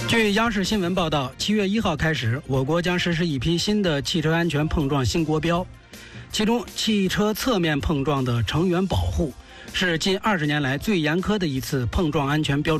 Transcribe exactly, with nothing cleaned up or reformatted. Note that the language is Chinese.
据央视新闻报道，七月一号开始，我国将实施一批新的汽车安全碰撞新国标，其中汽车侧面碰撞的成员保护是近二十年来最严苛的一次碰撞安全标准。